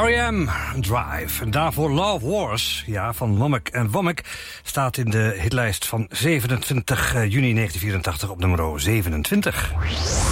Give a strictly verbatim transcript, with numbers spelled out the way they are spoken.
R E M, Drive. En daarvoor Love Wars, ja, van Womack. En Womack staat in de hitlijst van zevenentwintig juni negentien vierentachtig op nummer zevenentwintig.